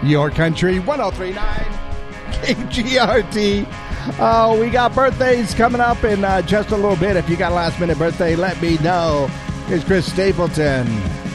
Your Country 1039 KGRT. Oh, we got birthdays coming up in just a little bit. If you got a last minute birthday, let me know. Here's Chris Stapleton.